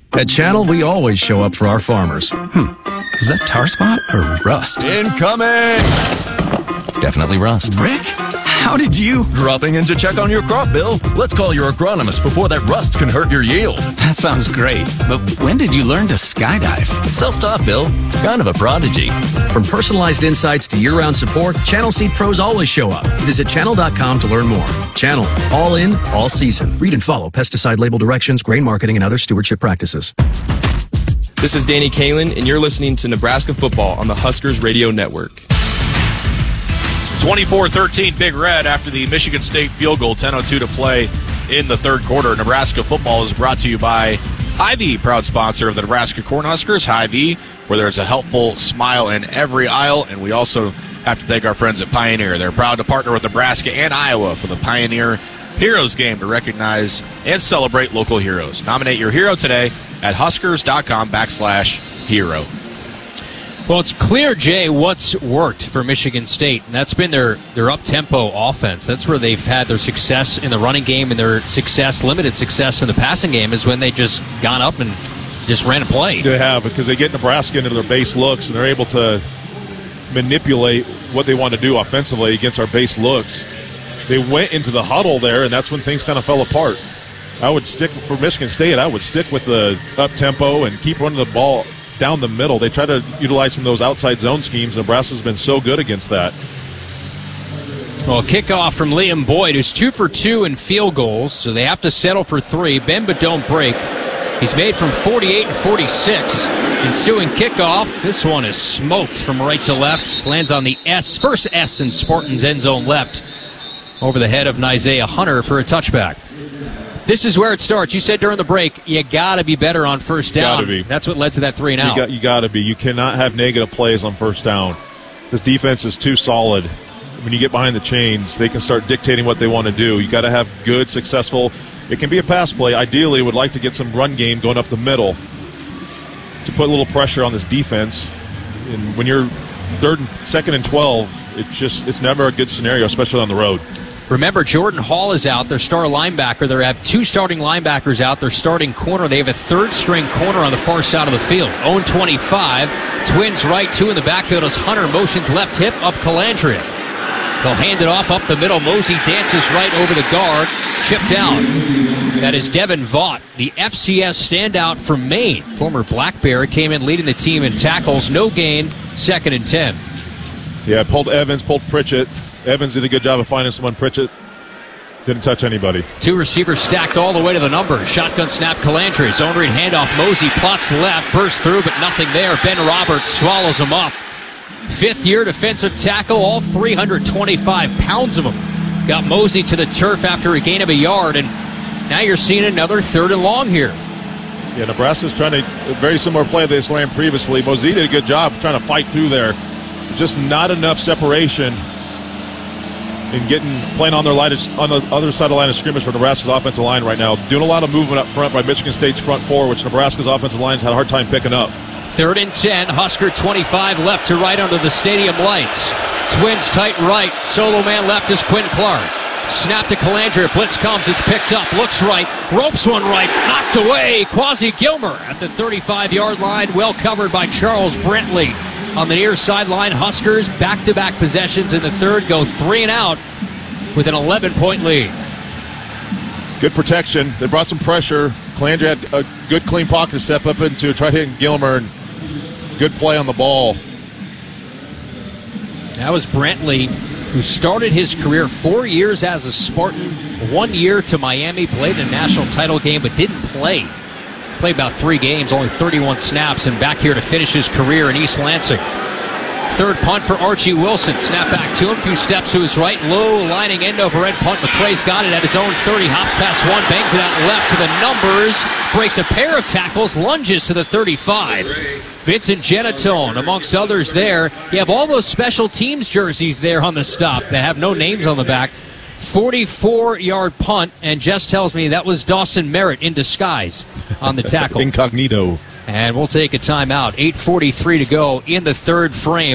At Channel, we always show up for our farmers. Is that tar spot or rust? Incoming! Definitely rust. Rick, how did you? Dropping in to check on your crop, Bill. Let's call your agronomist before that rust can hurt your yield. That sounds great. But when did you learn to skydive? Self-taught, Bill. Kind of a prodigy. From personalized insights to year-round support, Channel Seed pros always show up. Visit channel.com to learn more. Channel, all in, all season. Read and follow pesticide label directions, grain marketing, and other stewardship practices. This is Danny Kalin, and you're listening to Nebraska Football on the Huskers Radio Network. 24-13 Big Red after the Michigan State field goal, 10:02 to play in the third quarter. Nebraska Football is brought to you by Hy-Vee, proud sponsor of the Nebraska Cornhuskers. Hy-Vee, where there's a helpful smile in every aisle. And we also have to thank our friends at Pioneer. They're proud to partner with Nebraska and Iowa for the Pioneer Heroes Game to recognize and celebrate local heroes. Nominate your hero today at huskers.com/hero. Well, it's clear, Jay, what's worked for Michigan State, and that's been their up-tempo offense. That's where they've had their success in the running game and their limited success in the passing game is when they just gone up and just ran a play. They have, because they get Nebraska into their base looks, and they're able to manipulate what they want to do offensively against our base looks. They went into the huddle there, and that's when things kind of fell apart. I would stick, for Michigan State, I would stick with the up-tempo and keep running the ball down the middle. They try to utilize some of those outside zone schemes. Nebraska's been so good against that. Well, kickoff from Liam Boyd, who's 2 for 2 in field goals, so they have to settle for 3. Bend but don't break. He's made from 48 and 46. Ensuing kickoff, this one is smoked from right to left. Lands on the first S in Spartan's end zone left, over the head of Isaiah Hunter for a touchback. This is where it starts. You said during the break, you got to be better on first down. Gotta be. That's what led to that 3-and-out. You got to be. You cannot have negative plays on first down. This defense is too solid. When you get behind the chains, they can start dictating what they want to do. You got to have good, successful. It can be a pass play. Ideally, would like to get some run game going up the middle to put a little pressure on this defense. And when you're second and 12, it's never a good scenario, especially on the road. Remember, Jordan Hall is out, their star linebacker. They have 2 starting linebackers out, their starting corner. They have a 3rd-string corner on the far side of the field. 0-25, Twins right, 2 in the backfield as Hunter motions left hip up Calandria. They'll hand it off up the middle. Mosey dances right over the guard. Chip down. That is Devin Vaught, the FCS standout from Maine. Former Black Bear came in leading the team in tackles. No gain, 2nd and 10. Yeah, pulled Evans, pulled Pritchett. Evans did a good job of finding someone. Pritchett didn't touch anybody. 2 receivers stacked all the way to the numbers. Shotgun snap, Calandria. Zone read handoff. Mosey plots left, bursts through, but nothing there. Ben Roberts swallows him up. 5th-year defensive tackle, all 325 pounds of him. Got Mosey to the turf after a gain of a yard, and now you're seeing another 3rd and long here. Yeah, Nebraska's trying to, a very similar play they ran previously. Mosey did a good job trying to fight through there. Just not enough separation and playing on the other side of the line of scrimmage for Nebraska's offensive line right now. Doing a lot of movement up front by Michigan State's front 4, which Nebraska's offensive line's had a hard time picking up. 3rd and 10, Husker 25 left to right under the stadium lights. Twins tight right, solo man left is Quinn Clark. Snap to Calandria, blitz comes, it's picked up, looks right, ropes one right, knocked away. Quasi Gilmer at the 35-yard line, well covered by Charles Brentley. On the near sideline, Huskers back-to-back possessions in the third, go 3-and-out with an 11-point lead. Good protection. They brought some pressure. Calandria had a good, clean pocket to step up into, tried hitting Gilmer, and good play on the ball. That was Brentley, who started his career 4 years as a Spartan, 1 year to Miami, played in a national title game, but didn't play. Played about 3 games, only 31 snaps, and back here to finish his career in East Lansing. 3rd punt for Archie Wilson. Snap back to him, few steps to his right. Low lining end over end punt. McCray's got it at his own 30. Hops past 1, bangs it out left to the numbers. Breaks a pair of tackles, lunges to the 35. Vincent Genatone, amongst others there. You have all those special teams jerseys there on the stop that have no names on the back. 44-yard punt, and Jess tells me that was Dawson Merritt in disguise on the tackle. Incognito. And we'll take a timeout. 8:43 to go in the third frame.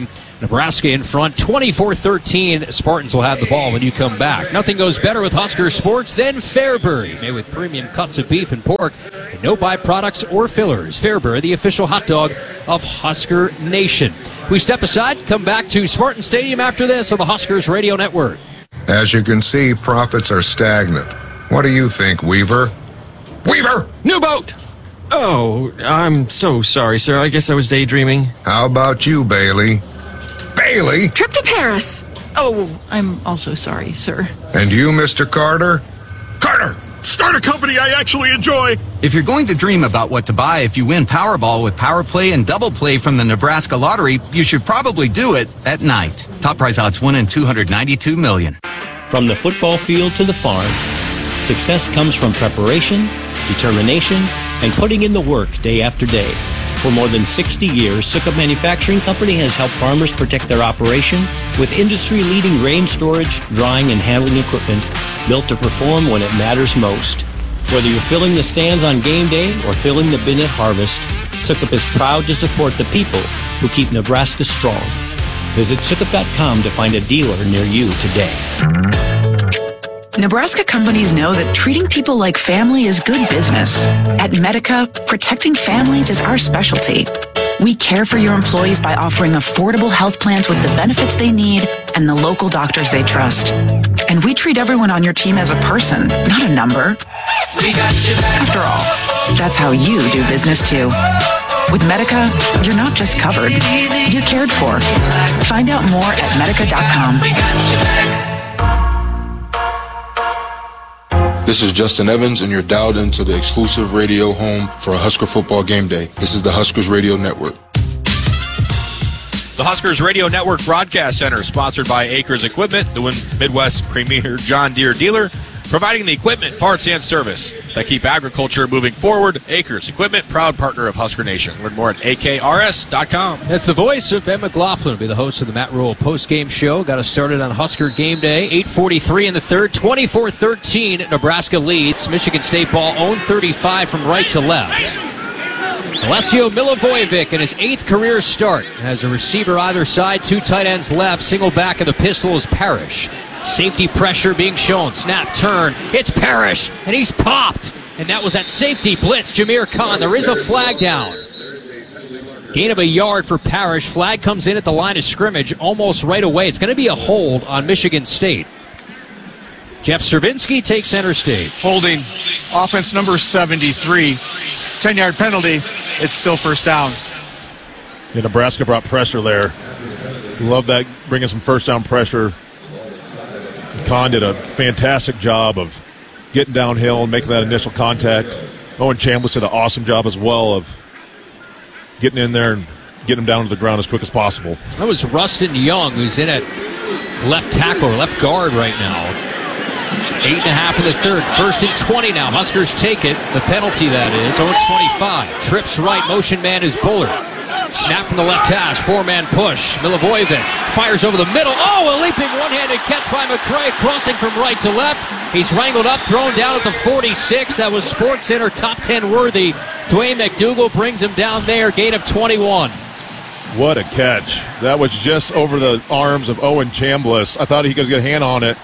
Nebraska in front, 24-13. Spartans will have the ball when you come back. Nothing goes better with Husker sports than Fairbury, made with premium cuts of beef and pork, and no byproducts or fillers. Fairbury, the official hot dog of Husker Nation. We step aside, come back to Spartan Stadium after this on the Huskers Radio Network. As you can see, profits are stagnant. What do you think, Weaver? Weaver! New boat! Oh, I'm so sorry, sir. I guess I was daydreaming. How about you, Bailey? Bailey? Trip to Paris. Oh, I'm also sorry, sir. And you, Mr. Carter? Carter! Start a company I actually enjoy! If you're going to dream about what to buy if you win Powerball with Power Play and Double Play from the Nebraska Lottery, you should probably do it at night. Top prize odds 1 in 292 million. From the football field to the farm, success comes from preparation, determination, and putting in the work day after day. For more than 60 years, Sukup Manufacturing Company has helped farmers protect their operation with industry-leading grain storage, drying, and handling equipment built to perform when it matters most. Whether you're filling the stands on game day or filling the bin at harvest, Sukup is proud to support the people who keep Nebraska strong. Visit Sukup.com to find a dealer near you today. Nebraska companies know that treating people like family is good business. At Medica, protecting families is our specialty. We care for your employees by offering affordable health plans with the benefits they need and the local doctors they trust. And we treat everyone on your team as a person, not a number. After all, that's how you do business too. With Medica, you're not just covered, you're cared for. Find out more at Medica.com. This is Justin Evans, and you're dialed into the exclusive radio home for a Husker football game day. This is the Huskers Radio Network. The Huskers Radio Network Broadcast Center, sponsored by Acres Equipment, the Midwest premier John Deere dealer, providing the equipment, parts, and service that keep agriculture moving forward. Acres Equipment, proud partner of Husker Nation. Learn more at akrs.com. That's the voice of Ben McLaughlin, will be the host of the Matt Rule postgame show. Got us started on Husker game day. 8:43 in the third, 24-13. Nebraska leads. Michigan State ball, own 35 from right to left. Alessio Milivojevic in his 8th career start has a receiver either side, 2 tight ends left. Single back of the pistol is Parrish. Safety pressure being shown. Snap, turn. It's Parrish, and he's popped. And that was that safety blitz, Jameer Khan. There is a flag down. Gain of a yard for Parrish. Flag comes in at the line of scrimmage almost right away. It's going to be a hold on Michigan State. Jeff Cervinski takes center stage. Holding offense number 73. 10-yard penalty. It's still first down. Yeah, Nebraska brought pressure there. Love that, bringing some first down pressure. Khan did a fantastic job of getting downhill and making that initial contact. Owen Chambliss did an awesome job as well of getting in there and getting him down to the ground as quick as possible. That was Rustin Young, who's in at left tackle or left guard right now. 8.5 in the third. 1st and 20 now. Huskers take it. The penalty, that is. 0-25. Trips right. Motion man is Bullard. Snap from the left hash. 4-man push. Milivojevic fires over the middle. Oh, a leaping one-handed catch by McCray. Crossing from right to left. He's wrangled up, thrown down at the 46. That was SportsCenter top 10 worthy. Dwayne McDougal brings him down there. Gain of 21. What a catch. That was just over the arms of Owen Chambliss. I thought he could get a hand on it.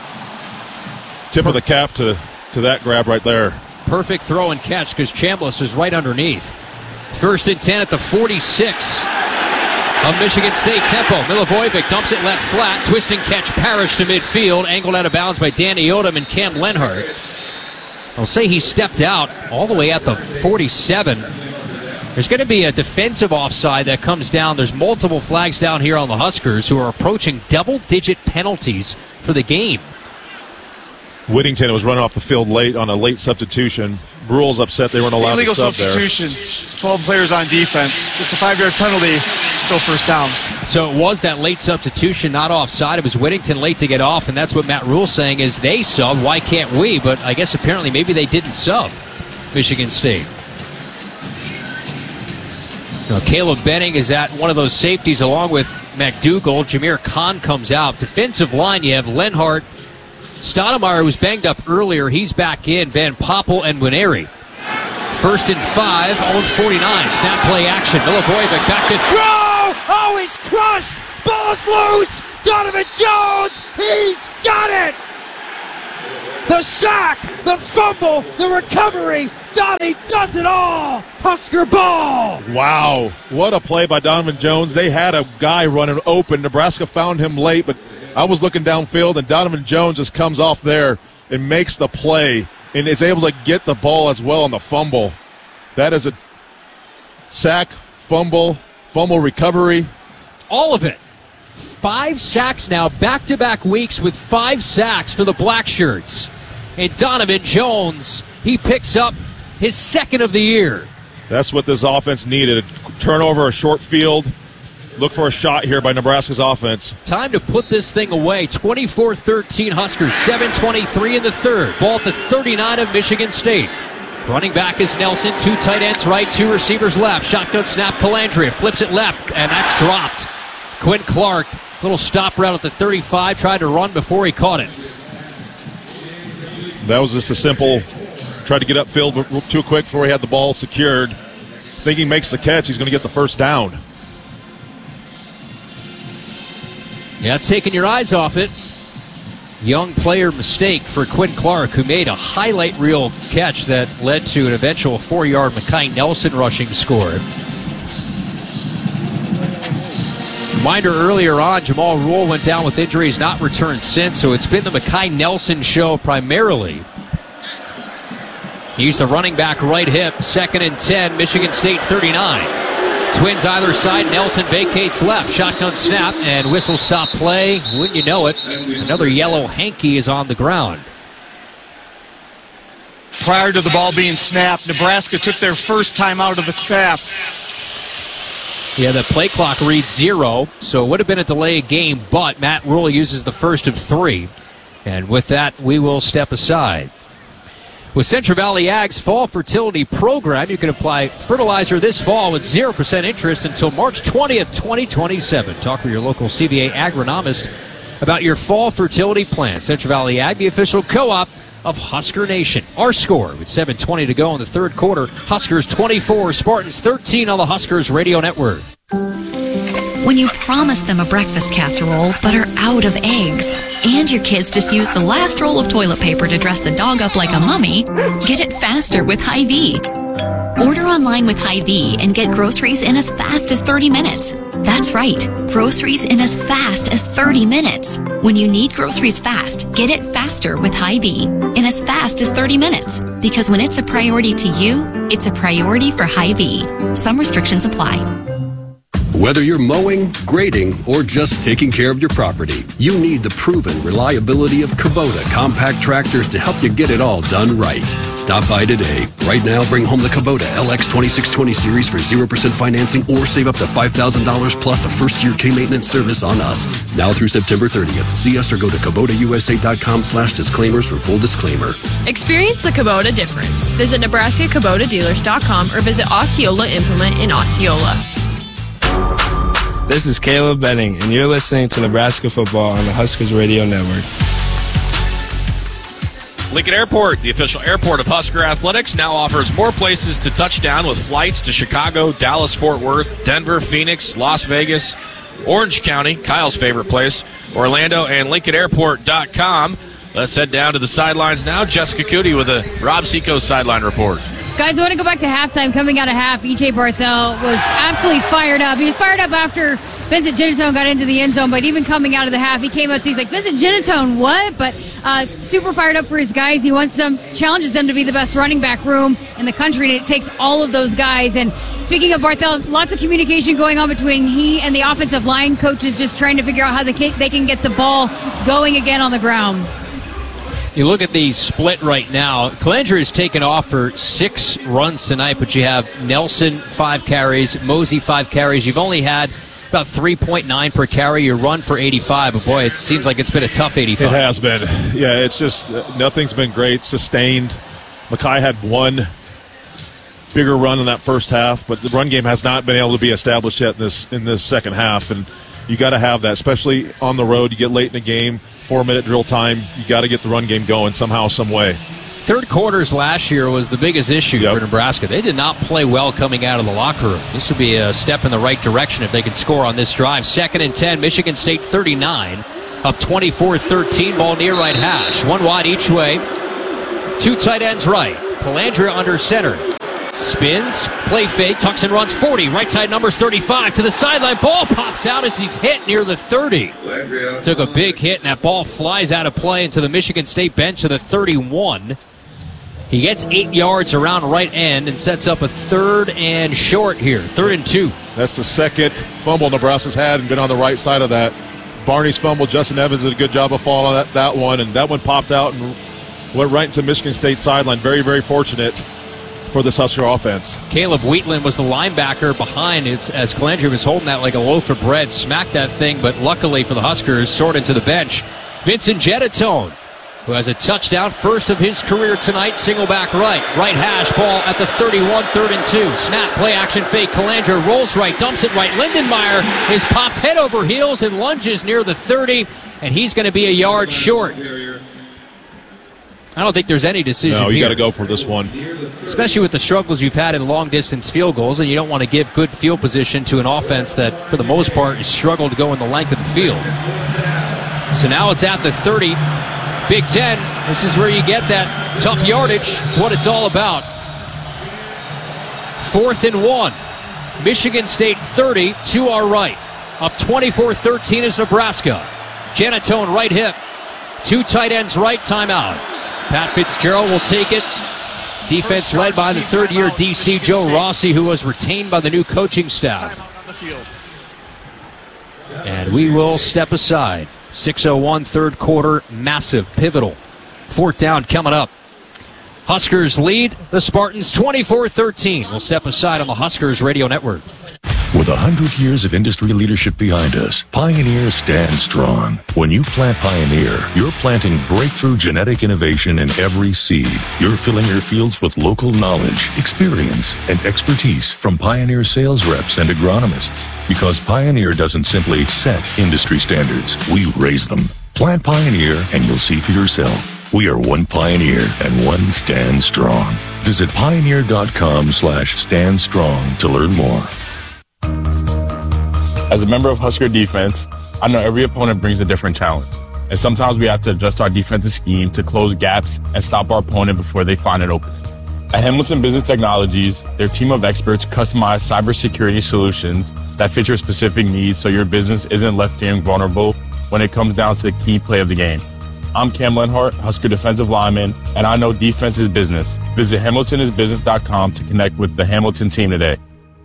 Tip of the cap to that grab right there. Perfect throw and catch because Chambliss is right underneath. 1st and 10 at the 46 of Michigan State. Tempo. Milivojevic dumps it left flat. Twist and catch Parrish to midfield. Angled out of bounds by Danny Odom and Cam Lenhart. I'll say he stepped out all the way at the 47. There's going to be a defensive offside that comes down. There's multiple flags down here on the Huskers who are approaching double-digit penalties for the game. Whittington was running off the field late on a late substitution. Rule's upset they weren't allowed to sub there. Illegal substitution. 12 players on defense. It's a 5-yard penalty. Still first down. So it was that late substitution, not offside. It was Whittington late to get off, and that's what Matt Rule's saying is they sub. Why can't we? But I guess apparently maybe they didn't sub Michigan State. Now, Caleb Benning is at one of those safeties along with McDougal. Jameer Khan comes out. Defensive line, you have Lenhart. Stoudemire was banged up earlier. He's back in. Van Poppel and Winery. 1st and 5, 0-49. Snap play action. Milivojevic back to throw! Oh, he's crushed! Ball ball's loose. Donovan Jones, he's got it. The sack, the fumble, the recovery. Donnie does it all. Husker ball. Wow, what a play by Donovan Jones. They had a guy running open. Nebraska found him late, but I was looking downfield, and Donovan Jones just comes off there and makes the play and is able to get the ball as well on the fumble. That is a sack, fumble recovery. All of it. 5 sacks now, back-to-back weeks with 5 sacks for the Black Shirts. And Donovan Jones, he picks up his second of the year. That's what this offense needed. A turnover, a short field. Look for a shot here by Nebraska's offense. Time to put this thing away. 24-13 Huskers, 7:23 in the third. Ball at the 39 of Michigan State. Running back is Nelson. 2 tight ends right, 2 receivers left. Shotgun snap, Calandria flips it left, and that's dropped. Quinn Clark, little stop route at the 35, tried to run before he caught it. That was just a simple, tried to get upfield but too quick before he had the ball secured. Think he makes the catch, he's going to get the first down. Yeah, it's taking your eyes off it. Young player mistake for Quinn Clark, who made a highlight reel catch that led to an eventual 4-yard Mekhi Nelson rushing score. Reminder earlier on, Jamal Rule went down with injuries, not returned since, so it's been the Mekhi Nelson show primarily. He used the running back right hip, 2nd and 10, Michigan State 39. Twins either side, Nelson vacates left, shotgun snap, and whistle stop play. Wouldn't you know it, another yellow hanky is on the ground. Prior to the ball being snapped, Nebraska took their first time out of the half. Yeah, the play clock reads 0, so it would have been a delayed game, but Matt Rule uses the first of 3. And with that, we will step aside. With Central Valley Ag's Fall Fertility Program, you can apply fertilizer this fall with 0% interest until March 20th, 2027. Talk with your local CVA agronomist about your fall fertility plan. Central Valley Ag, the official co-op of Husker Nation. Our score with 7:20 to go in the third quarter. Huskers 24, Spartans 13 on the Huskers Radio Network. When you promise them a breakfast casserole but are out of eggs, and your kids just use the last roll of toilet paper to dress the dog up like a mummy, get it faster with Hy-Vee. Order online with Hy-Vee and get groceries in as fast as 30 minutes. That's right, groceries in as fast as 30 minutes. When you need groceries fast, get it faster with Hy-Vee in as fast as 30 minutes. Because when it's a priority to you, it's a priority for Hy-Vee. Some restrictions apply. Whether you're mowing, grading, or just taking care of your property, you need the proven reliability of Kubota compact tractors to help you get it all done right. Stop by today. Right now, bring home the Kubota LX 2620 series for 0% financing or save up to $5,000 plus a first-year K-maintenance service on us. Now through September 30th. See us or go to KubotaUSA.com/disclaimers for full disclaimer. Experience the Kubota difference. Visit NebraskaKubotaDealers.com or visit Osceola Implement in Osceola. This is Caleb Benning, and you're listening to Nebraska Football on the Huskers Radio Network. Lincoln Airport, the official airport of Husker Athletics, now offers more places to touch down with flights to Chicago, Dallas, Fort Worth, Denver, Phoenix, Las Vegas, Orange County, Kyle's favorite place, Orlando, and LincolnAirport.com. Let's head down to the sidelines now. Jessica Cootie with a Rob Seco sideline report. Guys, I want to go back to halftime. Coming out of half, E.J. Barthel was absolutely fired up. He was fired up after Vincent Ginnatone got into the end zone, but even coming out of the half, he came up to, he's like, Vincent Ginnatone, what? But super fired up for his guys. He wants them, challenges them to be the best running back room in the country, and it takes all of those guys. And speaking of Barthel, lots of communication going on between he and the offensive line coaches, just trying to figure out how they can get the ball going again on the ground. You look at the split right now. Calandria has taken off for 6 runs tonight, but you have Nelson 5 carries, Mosey 5 carries. You've only had about 3.9 per carry. You run for 85, but boy, it seems like it's been a tough 85. It has been. Yeah, it's just nothing's been great, sustained. Mekhi had one bigger run in that first half, but the run game has not been able to be established yet in this second half, and you got to have that, especially on the road. You get late in the game, 4-minute drill time. You got to get the run game going somehow, some way. Third quarters last year was the biggest issue for Nebraska. They did not play well coming out of the locker room. This would be a step in the right direction if they could score on this drive. 2nd and 10, Michigan State 39, up 24-13, ball near right hash. One wide each way, 2 tight ends right. Calandria under center. Spins, play fake, tucks and runs 40. Right side numbers 35 to the sideline. Ball pops out as he's hit near the 30. Took a big hit, and that ball flies out of play into the Michigan State bench to the 31. He gets 8 yards around right end and sets up a 3rd and short here. 3rd and 2. That's the second fumble Nebraska's had and been on the right side of that. Barney's fumble. Justin Evans did a good job of following that one, and that one popped out and went right into Michigan State sideline. Very, very fortunate for this Husker offense. Caleb Wheatland was the linebacker behind it as Calandria was holding that like a loaf of bread. Smacked that thing, but luckily for the Huskers, sorted to the bench. Vincent Genatone, who has a touchdown, first of his career tonight, single back right. Right hash, ball at the 31, 3rd and 2. Snap, play action fake. Calandria rolls right, dumps it right. Lindenmeyer is popped head over heels and lunges near the 30, and he's going to be a yard short. I don't think there's any decision here. No, you got to go for this one. Especially with the struggles you've had in long-distance field goals, and you don't want to give good field position to an offense that, for the most part, has struggled to go in the length of the field. So now it's at the 30. Big Ten, this is where you get that tough yardage. It's what it's all about. 4th and 1. Michigan State 30 to our right. Up 24-13 is Nebraska. Genatone right hip. 2 tight ends right, timeout. Pat Fitzgerald will take it. Defense led by the 3rd-year DC Joe Rossi, who was retained by the new coaching staff. And we will step aside. 6:01, 3rd quarter, massive, pivotal. 4th down coming up. Huskers lead the Spartans 24-13. We'll step aside on the Huskers Radio Network. With 100 years of industry leadership behind us, Pioneer stands strong. When you plant Pioneer, you're planting breakthrough genetic innovation in every seed. You're filling your fields with local knowledge, experience, and expertise from Pioneer sales reps and agronomists. Because Pioneer doesn't simply set industry standards, we raise them. Plant Pioneer and you'll see for yourself. We are one Pioneer and one Stand Strong. Visit pioneer.com/stand strong to learn more. As a member of Husker defense, I know every opponent brings a different challenge. And sometimes we have to adjust our defensive scheme to close gaps and stop our opponent before they find it open. At Hamilton Business Technologies, their team of experts customize cybersecurity solutions that fit your specific needs so your business isn't left feeling vulnerable when it comes down to the key play of the game. I'm Cam Lenhart, Husker defensive lineman, and I know defense is business. Visit hamiltonisbusiness.com to connect with the Hamilton team today.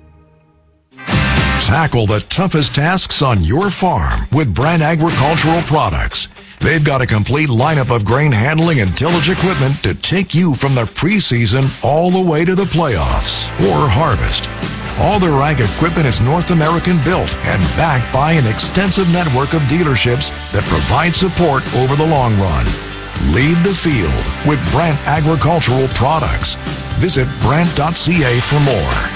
Tackle the toughest tasks on your farm with Brandt Agricultural Products. They've got a complete lineup of grain handling and tillage equipment to take you from the preseason all the way to the playoffs or harvest. All their ag equipment is North American built and backed by an extensive network of dealerships that provide support over the long run. Lead the field with Brandt Agricultural Products. Visit Brandt.ca for more.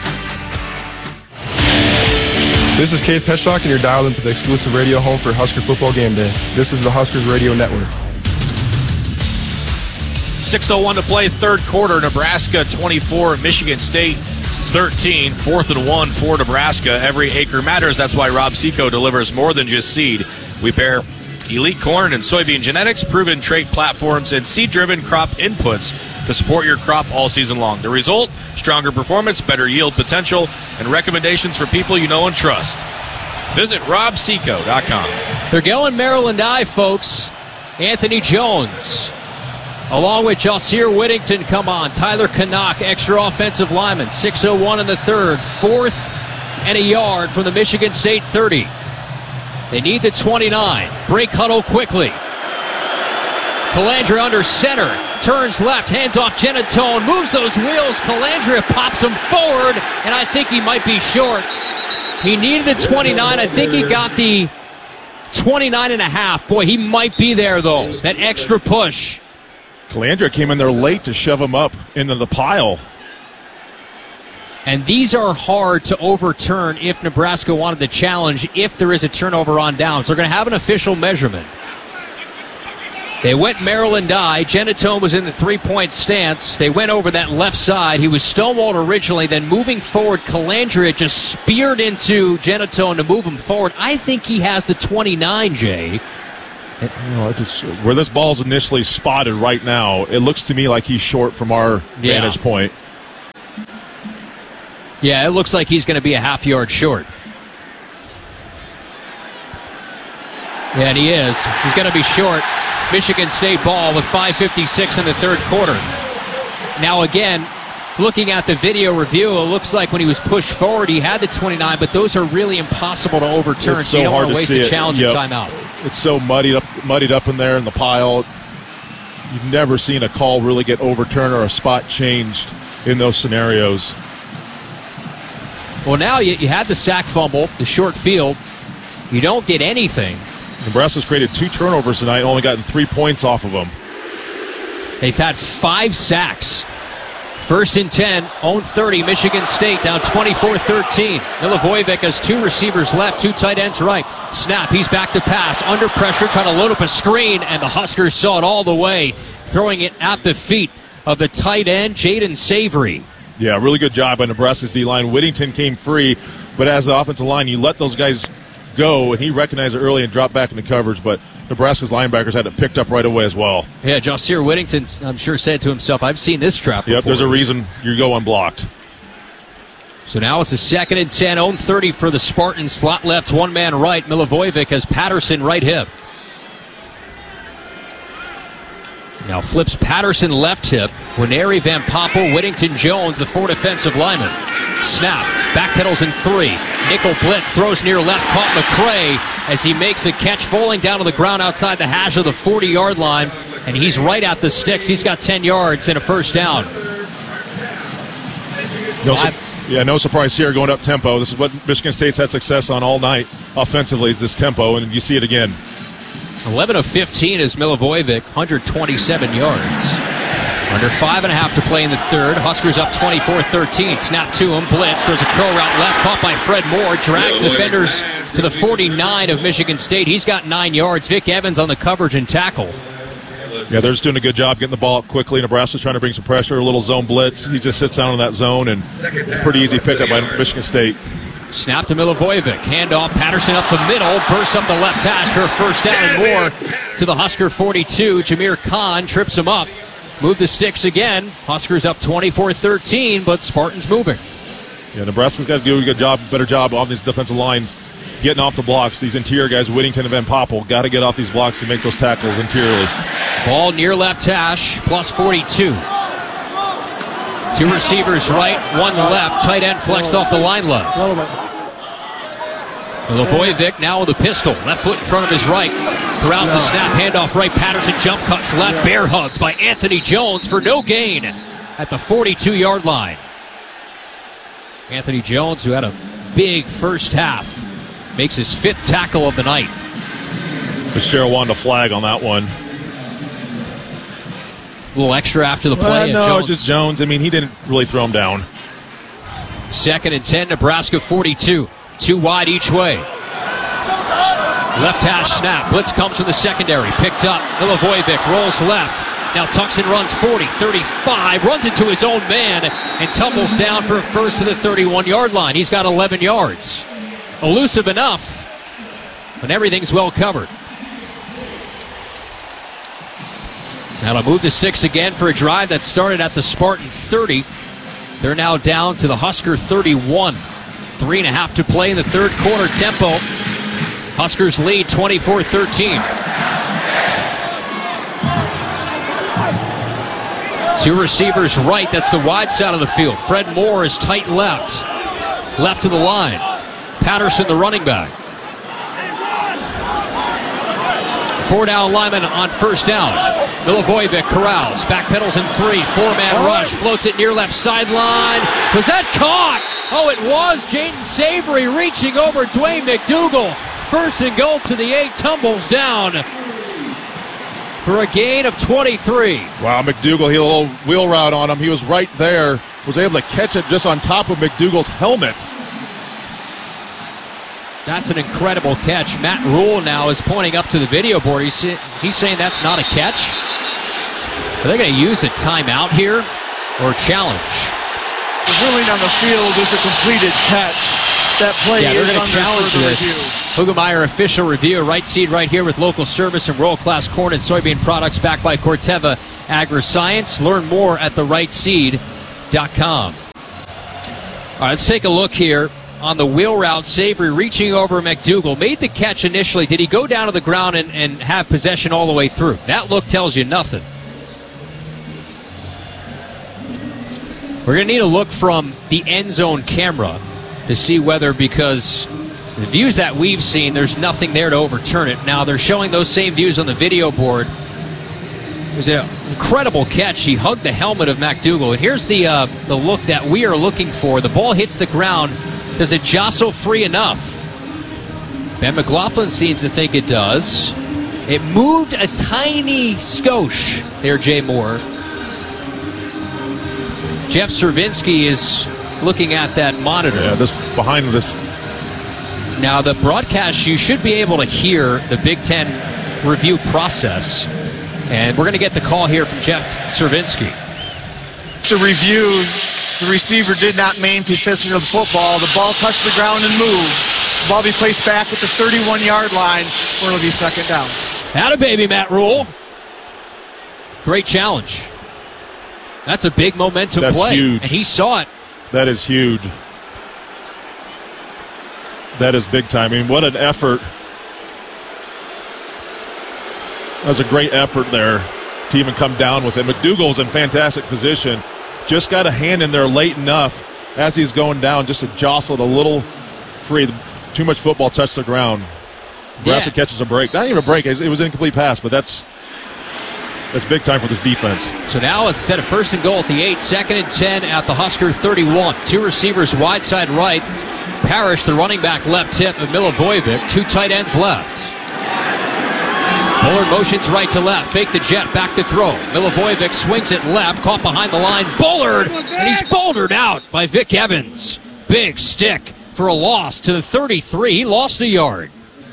This is Keith Petchlock, and you're dialed into the exclusive radio home for Husker Football Game Day. This is the Huskers Radio Network. 6:01 to play, 3rd quarter. Nebraska 24, Michigan State 13. 4th and 1 for Nebraska. Every acre matters. That's why Rob Seco delivers more than just seed. We pair elite corn and soybean genetics, proven trait platforms, and seed-driven crop inputs to support your crop all season long. The result? Stronger performance, better yield potential, and recommendations for people you know and trust. Visit robseco.com. They're going Maryland Eye, folks. Anthony Jones, along with Josir Whittington, come on. Tyler Canuck, extra offensive lineman. 6:01 in the 3rd. 4th and a yard from the Michigan State 30. They need the 29. Break huddle quickly. Calandria under center. Turns left, hands off Genatone, moves those wheels. Calandria pops him forward, and I think he might be short. He needed the 29. I think he got the 29 and a half. Boy, he might be there, though. That extra push. Calandria came in there late to shove him up into the pile. And these are hard to overturn if Nebraska wanted the challenge, if there is a turnover on downs. They're going to have an official measurement. They went Maryland eye. Genatone was in the three-point stance. They went over that left side. He was stonewalled originally, then moving forward, Calandria just speared into Genatone to move him forward. I think he has the 29, Jay. Where this ball's initially spotted right now, it looks to me like he's short from our vantage point. Yeah, it looks like he's going to be a half yard short. Yeah, and he is. He's going to be short. Michigan State ball with 5:56 in the third quarter. Now again, looking at the video review, it looks like when he was pushed forward, he had the 29, but those are really impossible to overturn, so you don't want to waste a challenge and timeout. It's so muddied up in there in the pile. You've never seen a call really get overturned or a spot changed in those scenarios. Well, now you had the sack fumble, the short field. You don't get anything. Nebraska's created 2 turnovers tonight, only gotten 3 points off of them. They've had 5 sacks. First and 10, own 30, Michigan State down 24-13. Milivojevic has 2 receivers left, 2 tight ends right. Snap, he's back to pass, under pressure, trying to load up a screen, and the Huskers saw it all the way, throwing it at the feet of the tight end, Jaden Savory. Yeah, really good job by Nebraska's D-line. Whittington came free, but as the offensive line, you let those guys go, and he recognized it early and dropped back into coverage, but Nebraska's linebackers had it picked up right away as well. Yeah, Jahsir Whittington, I'm sure, said to himself, I've seen this trap before. Yep, there's a reason you go unblocked. So now it's a 2nd and 10, own 30 for the Spartans. Slot left, one man right. Milivojevic has Patterson right hip. Now flips Patterson left hip. Winery, Van Poppel, Whittington Jones, the 4 defensive linemen. Snap, backpedals in 3. Nickel blitz, throws near left, caught McCray as he makes a catch, falling down to the ground outside the hash of the 40-yard line, and he's right at the sticks. He's got 10 yards and a first down. No surprise here, going up tempo. This is what Michigan State's had success on all night offensively, is this tempo, and you see it again. 11 of 15 is Milivojevic, 127 yards. Under 5.5 to play in the third. Huskers up 24-13. Snap to him. Blitz. Throws a curl route left. Caught by Fred Moore. Drags defenders to the 49 of Michigan State. He's got 9 yards. Vic Evans on the coverage and tackle. Yeah, they're just doing a good job getting the ball up quickly. Nebraska's trying to bring some pressure. A little zone blitz. He just sits down in that zone, and pretty easy pickup by Michigan State. Snap to Milivojevic. Handoff. Patterson up the middle. Bursts up the left hash for a first down and more to the Husker 42. Jameer Khan trips him up. Move the sticks again. Huskers up 24-13, but Spartans moving. Yeah, Nebraska's got to do a good job, better job on these defensive lines, getting off the blocks. These interior guys, Whittington and Van Poppel, got to get off these blocks and make those tackles interiorly. Ball near left hash, plus 42. 2 receivers right, 1 left. Tight end flexed off the line left. Milivojevic now with a pistol. Left foot in front of his right. Corrals the snap, handoff right. Patterson jump cuts left. Bear hugged by Anthony Jones for no gain at the 42-yard line. Anthony Jones, who had a big first half, makes his 5th tackle of the night. Fitzgerald wanted a flag on that one. A little extra after the play. Just Jones. I mean, he didn't really throw him down. 2nd and 10, Nebraska 42. 2 wide each way. Left hash snap. Blitz comes from the secondary. Picked up. Milivojevic rolls left. Now tucks and runs 40, 35. Runs into his own man and tumbles down for a first to the 31-yard line. He's got 11 yards. Elusive enough, but everything's well covered. Now to move the sticks again for a drive that started at the Spartan 30. They're now down to the Husker 31. 3.5 to play in the third quarter. Tempo. Huskers lead 24-13. 2 receivers right. That's the wide side of the field. Fred Moore is tight left. Left to the line. Patterson, the running back. 4 down lineman on first down. Milivojevic corrals. Backpedals in 3. 4-man rush. Floats it near left sideline. Was that caught? Oh, it was. Jaden Savory reaching over Dwayne McDougal. First and goal to the 8. Tumbles down for a gain of 23. Wow, McDougal, he had a little wheel route on him. He was right there. Was able to catch it just on top of McDougal's helmet. That's an incredible catch. Matt Rule now is pointing up to the video board. He's saying that's not a catch. Are they going to use a timeout here or challenge? The ruling on the field is a completed catch. That play they're is going to under challenge further this. review. Hugemeyer official review. Right seed right here with local service and world-class corn and soybean products backed by Corteva Agriscience. Learn more at therightseed.com. All right, let's take a look here on the wheel route. Savory reaching over McDougal. Made the catch initially. Did he go down to the ground and have possession all the way through? That look tells you nothing. We're going to need a look from the end zone camera to see whether, because the views that we've seen, there's nothing there to overturn it. Now, they're showing those same views on the video board. It was an incredible catch. He hugged the helmet of McDougal. And here's the look that we are looking for. The ball hits the ground. Does it jostle free enough? Ben McLaughlin seems to think it does. It moved a tiny skosh there, Jay Moore. Jeff Cervinski is looking at that monitor. Yeah, this behind this. Now, the broadcast, you should be able to hear the Big Ten review process. And we're going to get the call here from Jeff Cervinski. To review, the receiver did not maintain possession of the football. The ball touched the ground and moved. The ball be placed back at the 31-yard line where it'll be second down. Atta baby, Matt Rule. Great challenge. That's a big momentum play. Huge. And he saw it. That is huge. That is big time. I mean, what an effort. That was a great effort there to even come down with it. McDougal's in fantastic position. Just got a hand in there late enough as he's going down just to jostle it a little free. Too much football touched the ground. Nebraska catches a break. Not even a break. It was an incomplete pass, but that's big time for this defense. So now instead of first and goal at the 8, second and 10 at the Husker 31. Two receivers wide side right. Parrish, the running back, left tip of Milivojevic. Two tight ends left. Bullard motions right to left. Fake the jet, back to throw. Milivojevic swings it left, caught behind the line. Bullard, and he's bouldered out by Vic Evans. Big stick for a loss to the 33. He lost a yard.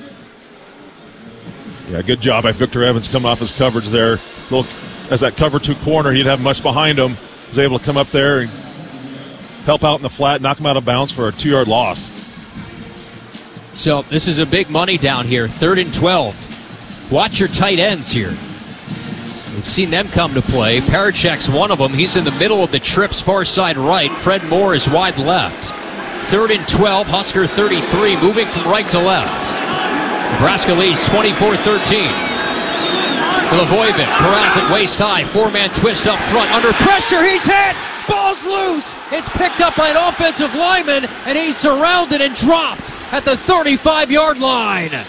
Yeah, good job by Victor Evans coming off his coverage there. As that cover 2 corner, he didn't have much behind him. He was able to come up there and help out in the flat, knock him out of bounds for a 2-yard loss. So this is a big money down here. 3rd and 12. Watch your tight ends here. We've seen them come to play. Parachek's one of them. He's in the middle of the trips, far side right. Fred Moore is wide left. 3rd and 12, Husker 33, moving from right to left. Nebraska leads 24-13. Milivojevic corrals it waist high. 4-man twist up front. Under pressure, he's hit! Ball's loose! It's picked up by an offensive lineman, and he's surrounded and dropped at the 35-yard line.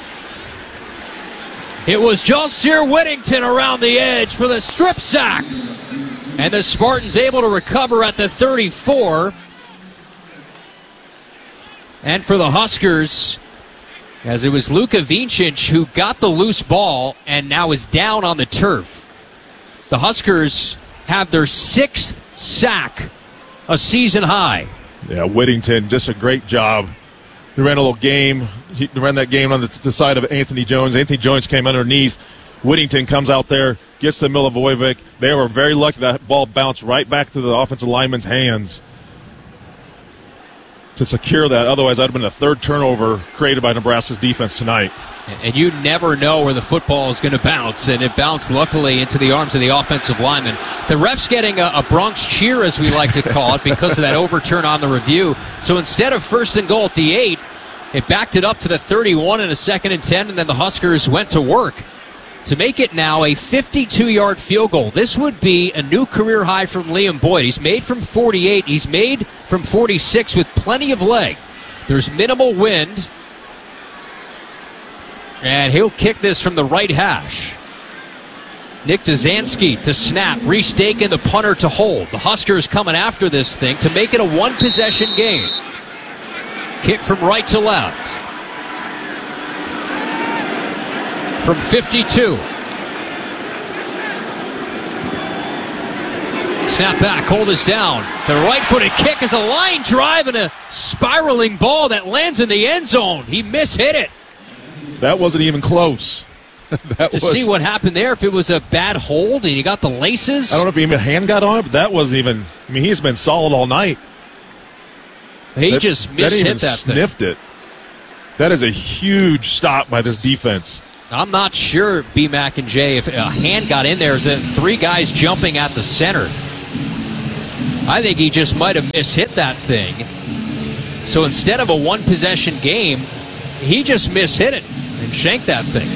It was Jalseer Whittington around the edge for the strip sack. And the Spartans able to recover at the 34. And for the Huskers, as it was Luka Vincic who got the loose ball and now is down on the turf. The Huskers have their 6th sack, a season high. Yeah, Whittington, just a great job. He ran a little game. He ran that game on the side of Anthony Jones. Anthony Jones came underneath. Whittington comes out there, gets the Milivojevic. They were very lucky that ball bounced right back to the offensive lineman's hands to secure that. Otherwise, that would have been a 3rd turnover created by Nebraska's defense tonight. And you never know where the football is going to bounce, and it bounced luckily into the arms of the offensive lineman. The ref's getting a Bronx cheer, as we like to call it, because of that overturn on the review. So instead of 1st and goal at the 8, it backed it up to the 31 and a 2nd and 10, and then the Huskers went to work to make it now a 52-yard field goal. This would be a new career high from Liam Boyd. He's made from 48. He's made from 46 with plenty of leg. There's minimal wind. And he'll kick this from the right hash. Nick Dzansky to snap. Reese Dakin, the punter, to hold. The Huskers coming after this thing to make it a 1-possession game. Kick from right to left. From 52. Snap back, hold is down. The right-footed kick is a line drive and a spiraling ball that lands in the end zone. He mishit it. That wasn't even close. See what happened there, if it was a bad hold and you got the laces. I don't know if even a hand got on it, but that wasn't even. I mean, he's been solid all night. He just mishit that thing. Sniffed it. That is a huge stop by this defense. I'm not sure, B-Mac and Jay, if a hand got in there. There's 3 guys jumping at the center. I think he just might have mishit that thing. So instead of a one-possession game, he just mishit it and shanked that thing.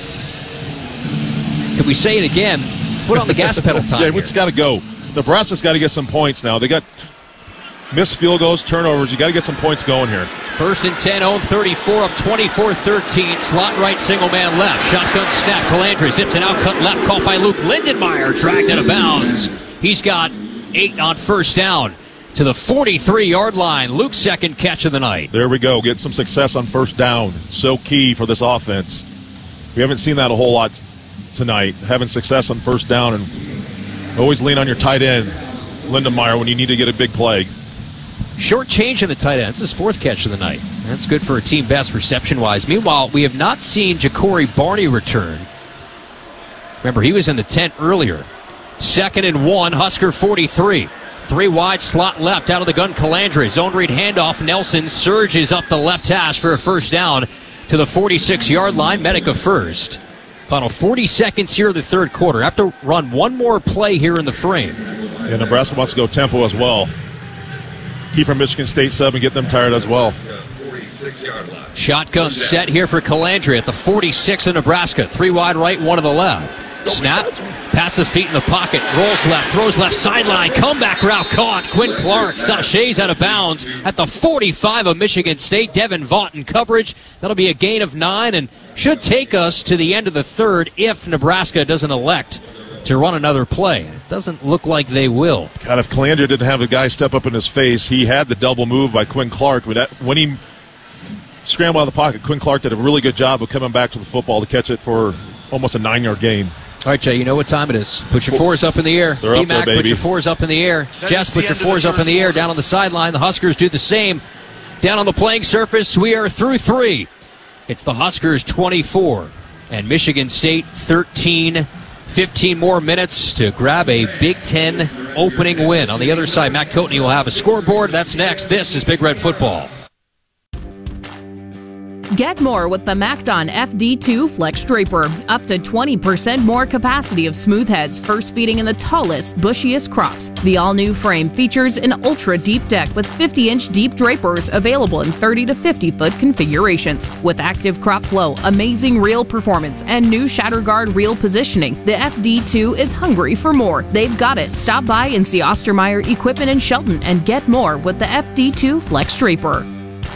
Can we say it again? Foot on the gas pedal time. Yeah, it's got to go. Nebraska's got to get some points now. They got missed field goals, turnovers. You got to get some points going here. 1st and 10, own 34, up 24-13. Slot right, single man left. Shotgun snap. Calandre zips an out cut left, caught by Luke Lindenmeyer. Dragged out of bounds. He's got 8 on first down to the 43-yard line. Luke's second catch of the night. There we go. Get some success on first down. So key for this offense. We haven't seen that a whole lot tonight. Having success on first down, and always lean on your tight end, Lindenmeyer, when you need to get a big play. Short change in the tight end. It's his 4th catch of the night. That's good for a team best reception-wise. Meanwhile, we have not seen Ja'Cory Barney return. Remember, he was in the tent earlier. 2nd and 1, Husker 43. 3 wide, slot left, out of the gun, Calandre. Zone read handoff, Nelson surges up the left hash for a first down to the 46-yard line. Medica first. Final 40 seconds here of the third quarter. Have to run one more play here in the frame. Yeah, Nebraska wants to go tempo as well. Keep our Michigan State sub and get them tired as well. Shotgun set here for Calandre at the 46 of Nebraska. 3 wide right, 1 to the left. Snap, pats the feet in the pocket, rolls left, throws left sideline, comeback route caught. Quinn Clark sashays out of bounds at the 45 of Michigan State. Devin Vaught in coverage. That'll be a gain of 9 and should take us to the end of the third if Nebraska doesn't elect to run another play. It doesn't look like they will. God, if Calandre didn't have a guy step up in his face, he had the double move by Quinn Clark. But when he scrambled out of the pocket, Quinn Clark did a really good job of coming back to the football to catch it for almost a 9-yard gain. All right, Jay, you know what time it is. Put your 4s up in the air. They're up there, baby. Put your 4s up in the air. Jess, put your 4s up in the air down on the sideline. The Huskers do the same. Down on the playing surface, we are through 3. It's the Huskers 24 and Michigan State 13. 15 more minutes to grab a Big Ten opening win. On the other side, Matt Coatney will have a scoreboard. That's next. This is Big Red Football. Get more with the MacDon FD2 Flex Draper. Up to 20% more capacity of smooth heads, first feeding in the tallest, bushiest crops. The all-new frame features an ultra-deep deck with 50-inch deep drapers available in 30 to 50-foot configurations. With active crop flow, amazing reel performance, and new shatter guard reel positioning, the FD2 is hungry for more. They've got it. Stop by and see Ostermeyer Equipment in Shelton and get more with the FD2 Flex Draper.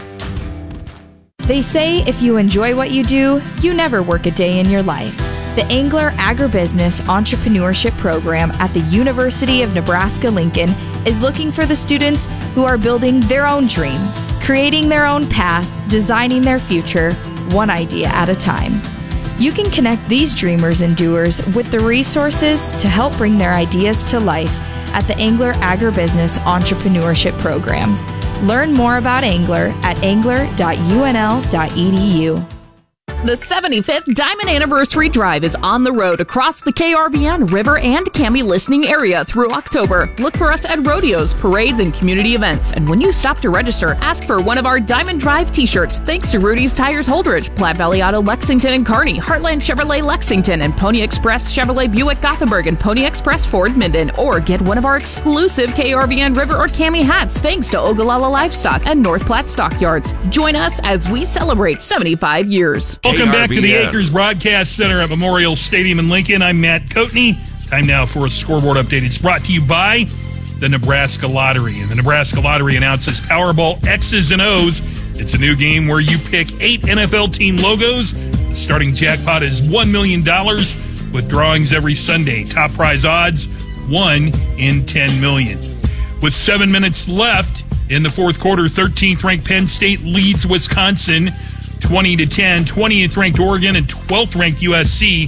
They say if you enjoy what you do, you never work a day in your life. The Angler Agribusiness Entrepreneurship Program at the University of Nebraska-Lincoln is looking for the students who are building their own dream, creating their own path, designing their future, one idea at a time. You can connect these dreamers and doers with the resources to help bring their ideas to life at the Angler Agribusiness Entrepreneurship Program. Learn more about Angler at angler.unl.edu. The 75th Diamond Anniversary Drive is on the road across the KRVN River and Cami listening area through October. Look for us at rodeos, parades, and community events. And when you stop to register, ask for one of our Diamond Drive t-shirts. Thanks to Rudy's Tires Holdridge, Platte Valley Auto Lexington and Kearney, Heartland Chevrolet Lexington, and Pony Express Chevrolet Buick Gothenburg, and Pony Express Ford Minden. Or get one of our exclusive KRVN River or Cami hats thanks to Ogallala Livestock and North Platte Stockyards. Join us as we celebrate 75 years. Welcome back to the Acres Broadcast Center at Memorial Stadium in Lincoln. I'm Matt Coatney. Time now for a scoreboard update. It's brought to you by the Nebraska Lottery. And the Nebraska Lottery announces Powerball X's and O's. It's a new game where you pick 8 NFL team logos. The starting jackpot is $1 million with drawings every Sunday. Top prize odds, 1 in 10 million. With 7 minutes left in the fourth quarter, 13th ranked Penn State leads Wisconsin 20-10. 20th ranked Oregon and 12th ranked USC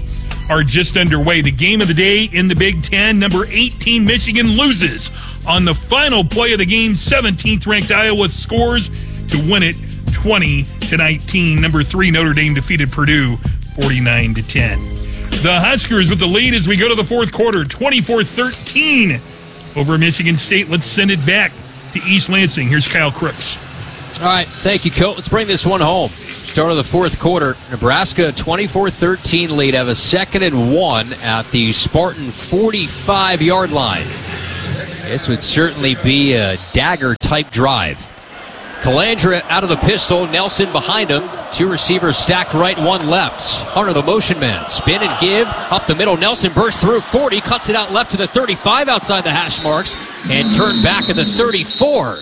are just underway. The game of the day in the Big Ten, number 18 Michigan loses on the final play of the game. 17th ranked Iowa scores to win it 20-19. Number 3 Notre Dame defeated Purdue 49-10. The Huskers with the lead as we go to the fourth quarter, 24-13 over Michigan State. Let's send it back to East Lansing. Here's Kyle Crooks. All right, thank you, Coach. Let's bring this one home. Start of the fourth quarter, Nebraska 24-13 lead, have a 2nd and 1 at the Spartan 45-yard line. This would certainly be a dagger-type drive. Calandra out of the pistol, Nelson behind him. 2 receivers stacked right, 1 left. Hunter, the motion man, spin and give. Up the middle, Nelson bursts through 40, cuts it out left to the 35 outside the hash marks, and turned back at the 34.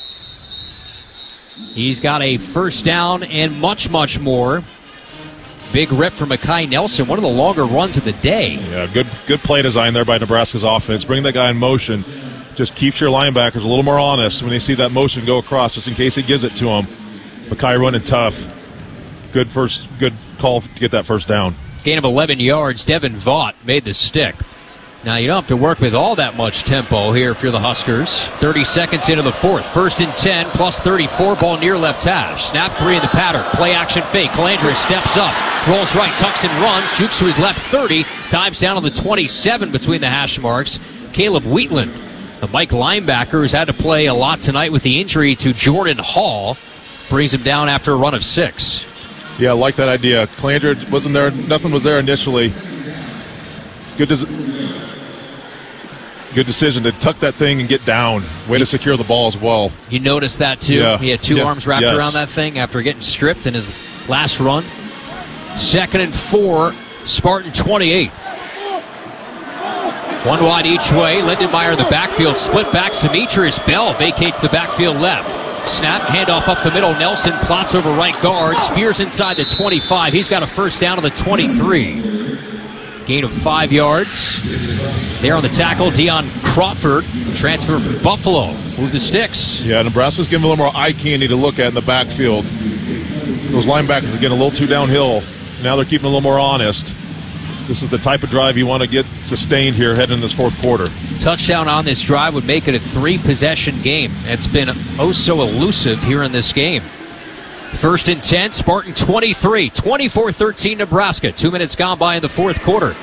He's got a first down and much, much more. Big rip from Mekhi Nelson, one of the longer runs of the day. Yeah, good play design there by Nebraska's offense. Bring that guy in motion. Just keeps your linebackers a little more honest when they see that motion go across, just in case he gives it to them. Mekhi running tough. Good call to get that first down. Gain of 11 yards. Devin Vaught made the stick. Now, you don't have to work with all that much tempo here if you're the Huskers. 30 seconds into the fourth. 1st and 10, plus 34, ball near left hash. Snap 3 in the pattern. Play action fake. Calandra steps up, rolls right, tucks and runs, shoots to his left 30, dives down on the 27 between the hash marks. Caleb Wheatland, the Mike linebacker, who's had to play a lot tonight with the injury to Jordan Hall, brings him down after a run of 6. Yeah, I like that idea. Calandra wasn't there. Nothing was there initially. Good decision to tuck that thing and get down. Way to secure the ball as well. You noticed that, too? Yeah. He had 2 arms wrapped around that thing after getting stripped in his last run. 2nd and 4, Spartan 28. 1 wide each way. Lindenmeyer in the backfield. Split backs. Demetrius Bell vacates the backfield left. Snap, handoff up the middle. Nelson plots over right guard. Spears inside the 25. He's got a first down to the 23. Gain of 5 yards. There on the tackle, Deion Crawford, transfer from Buffalo. Move the sticks. Yeah, Nebraska's getting a little more eye candy to look at in the backfield. Those linebackers are getting a little too downhill. Now they're keeping a little more honest. This is the type of drive you want to get sustained here heading in this fourth quarter. Touchdown on this drive would make it a 3-possession game. It's been oh so elusive here in this game. 1st and 10, Spartan 23, 24-13 Nebraska. 2 minutes gone by in the fourth quarter.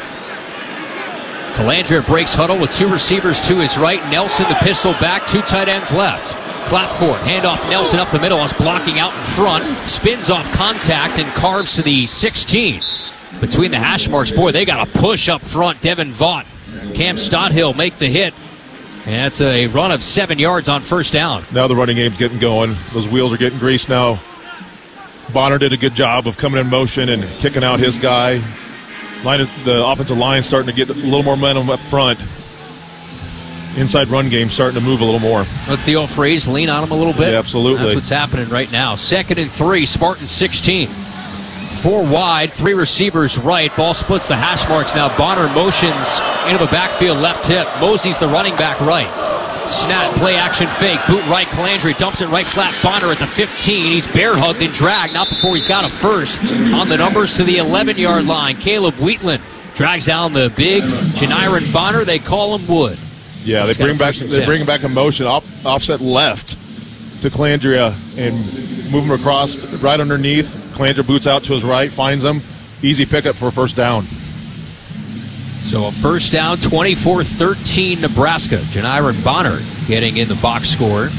Calandra breaks huddle with 2 receivers to his right. Nelson, the pistol back, 2 tight ends left. Clapford, handoff Nelson up the middle, is blocking out in front, spins off contact and carves to the 16. Between the hash marks, boy, they got a push up front. Devin Vaught, Cam Stothill make the hit. And it's a run of 7 yards on first down. Now the running game's getting going. Those wheels are getting greased now. Bonner did a good job of coming in motion and kicking out his guy. The offensive line starting to get a little more momentum up front. Inside run game starting to move a little more. What's the old phrase? Lean on them a little bit? Yeah, absolutely. That's what's happening right now. 2nd and 3, Spartan 16. 4 wide, 3 receivers right. Ball splits the hash marks now. Bonner motions into the backfield left hip. Mosey's the running back right. Snap, play action fake. Boot right, Calandra dumps it right flat. Bonner at the 15. He's bear hugged and dragged. Not before he's got a first. On the numbers to the 11-yard line. Caleb Wheatland drags down the big Janiron Bonner. They call him Wood. Yeah, they bring back a motion offset left to Calandra and move him across right underneath. Calandra boots out to his right, finds him. Easy pickup for a first down. So a first down, 24-13 Nebraska. Janiron Bonner getting in the box score.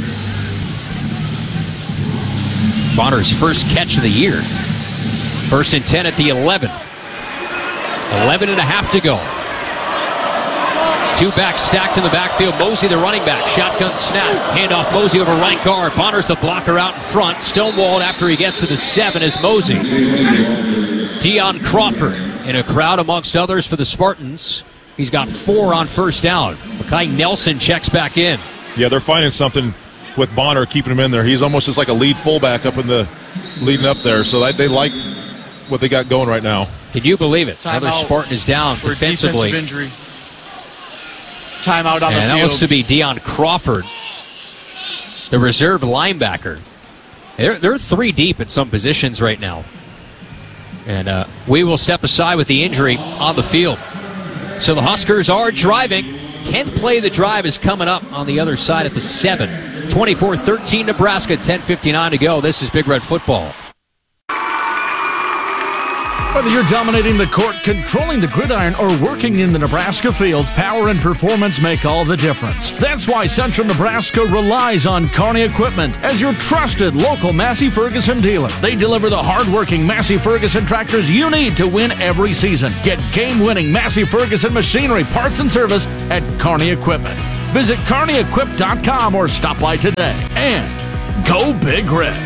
Bonner's first catch of the year. 1st and 10 at the 11. 11 and a half to go. 2 backs stacked in the backfield. Mosey, the running back. Shotgun snap. Handoff Mosey over right guard. Bonner's the blocker out in front. Stonewalled after he gets to the 7 is Mosey. Deion Crawford in a crowd amongst others for the Spartans. He's got 4 on first down. Mekhi Nelson checks back in. Yeah, they're finding something with Bonner, keeping him in there. He's almost just like a lead fullback up in the leading up there. So they like what they got going right now. Can you believe it? Another Spartan is down defensively. Defensive injury. Timeout on the field. That looks to be Deion Crawford, the reserve linebacker. They're 3 deep at some positions right now. And we will step aside with the injury on the field. So the Huskers are driving. 10th play of the drive is coming up on the other side at the 7. 24-13 Nebraska, 10:59 to go. This is Big Red Football. Whether you're dominating the court, controlling the gridiron, or working in the Nebraska fields, power and performance make all the difference. That's why Central Nebraska relies on Kearney Equipment as your trusted local Massey Ferguson dealer. They deliver the hard-working Massey Ferguson tractors you need to win every season. Get game-winning Massey Ferguson machinery, parts, and service at Kearney Equipment. Visit KearneyEquip.com or stop by today. And go Big Red.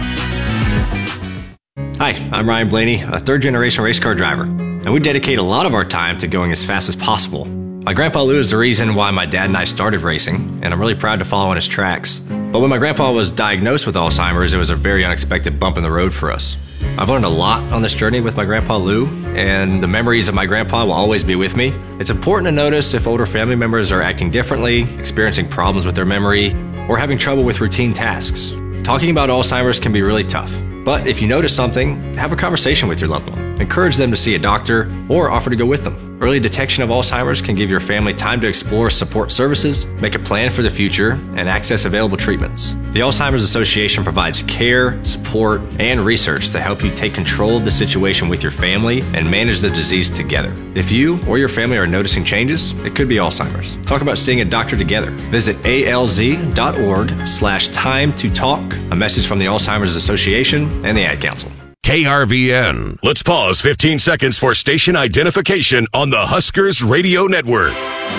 Hi, I'm Ryan Blaney, a third-generation race car driver, and we dedicate a lot of our time to going as fast as possible. My grandpa Lou is the reason why my dad and I started racing, and I'm really proud to follow in his tracks. But when my grandpa was diagnosed with Alzheimer's, it was a very unexpected bump in the road for us. I've learned a lot on this journey with my grandpa Lou, and the memories of my grandpa will always be with me. It's important to notice if older family members are acting differently, experiencing problems with their memory, or having trouble with routine tasks. Talking about Alzheimer's can be really tough. But if you notice something, have a conversation with your loved one. Encourage them to see a doctor or offer to go with them. Early detection of Alzheimer's can give your family time to explore support services, make a plan for the future, and access available treatments. The Alzheimer's Association provides care, support, and research to help you take control of the situation with your family and manage the disease together. If you or your family are noticing changes, it could be Alzheimer's. Talk about seeing a doctor together. Visit alz.org/time to talk. A message from the Alzheimer's Association and the Ad Council. KRVN. Let's pause 15 seconds for station identification on the Huskers Radio Network.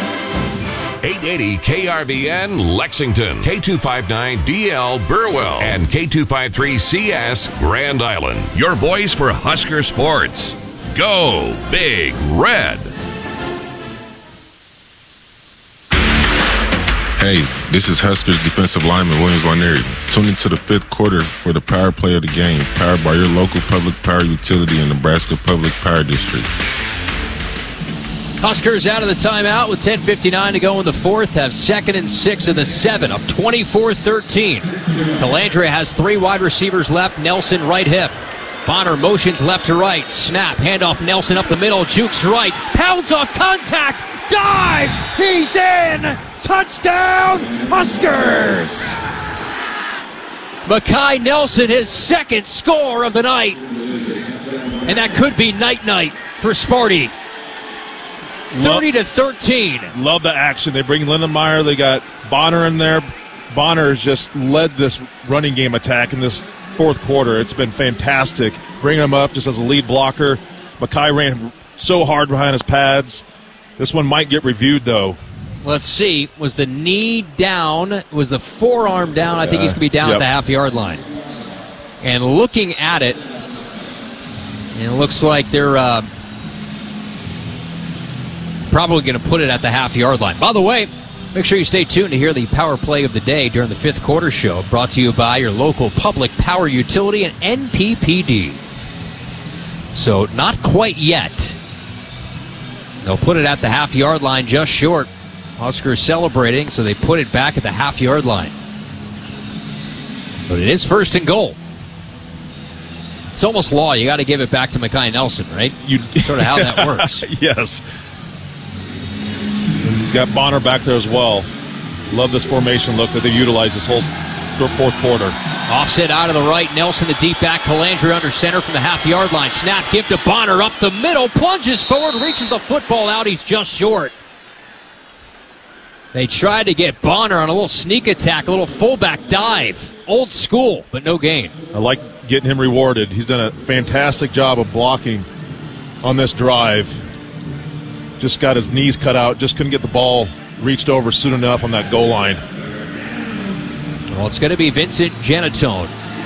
880 KRVN Lexington, K259DL Burwell, and K253CS Grand Island. Your voice for Husker sports. Go Big Red. Hey, this is Huskers defensive lineman Williams Warneri. Tune into the fifth quarter for the power play of the game, powered by your local public power utility in Nebraska Public Power District. Huskers out of the timeout with 10:59 to go in the fourth. Have 2nd and 6 of the 7, up 24-13. Calandria has 3 wide receivers left. Nelson right hip. Bonner motions left to right. Snap. Handoff Nelson up the middle. Jukes right. Pounds off contact. Dives. He's in. Touchdown, Huskers. Makai Nelson, his 2nd score of the night. And that could be night-night for Sparty. 30-13. Love the action. They bring Lindenmeyer. They got Bonner in there. Bonner has just led this running game attack in this fourth quarter. It's been fantastic. Bringing him up just as a lead blocker. Makai ran so hard behind his pads. This one might get reviewed, though. Let's see. Was the knee down? Was the forearm down? I think he's going to be down at the half-yard line. And looking at it, it looks like they're probably going to put it at the half-yard line. By the way, make sure you stay tuned to hear the power play of the day during the fifth quarter show, brought to you by your local public power utility and NPPD. So not quite yet. They'll put it at the half-yard line, just short. Huskers celebrating, so they put it back at the half-yard line. But it is 1st and goal. It's almost law. You got to give it back to Makai Nelson, right? Sort of how that works. Yes. And got Bonner back there as well. Love this formation look that they've utilized this whole fourth quarter. Offset out of the right. Nelson, the deep back. Calandria under center from the half-yard line. Snap, give to Bonner up the middle. Plunges forward, reaches the football out. He's just short. They tried to get Bonner on a little sneak attack, a little fullback dive. Old school, but no gain. I like getting him rewarded. He's done a fantastic job of blocking on this drive. Just got his knees cut out. Just couldn't get the ball reached over soon enough on that goal line. Well, it's going to be Vincent Genatone.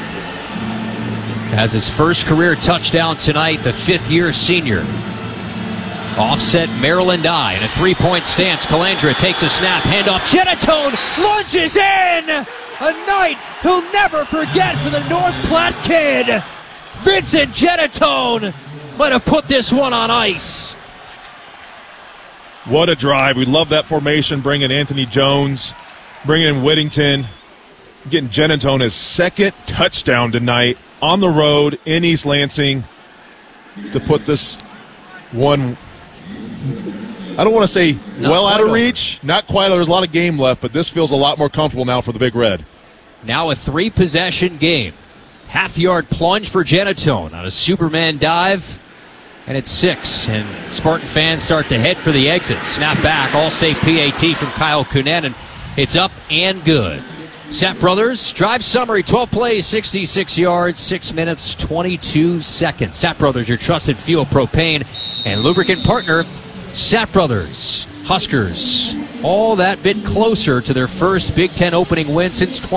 Has his first career touchdown tonight, the fifth-year senior. Offset Maryland I in a three-point stance. Calandria takes a snap, handoff. Genatone lunges in! A night he'll never forget for the North Platte kid. Vincent Genatone might have put this one on ice. What a drive. We love that formation, bringing Anthony Jones, bringing in Whittington, getting Genatone his second touchdown tonight on the road in East Lansing. to put this one, I don't want to say out of reach. Not quite. There's a lot of game left, but this feels a lot more comfortable now for the Big Red. Now a 3-possession game. Half-yard plunge for Genetone on a Superman dive. And it's 6, and Spartan fans start to head for the exit. Snap back, All-State PAT from Kyle Kunin, and it's up and good. Sapp Brothers, drive summary, 12 plays, 66 yards, 6 minutes, 22 seconds. Sapp Brothers, your trusted fuel, propane, and lubricant partner. Sapp Brothers, Huskers, all that bit closer to their first Big Ten opening win since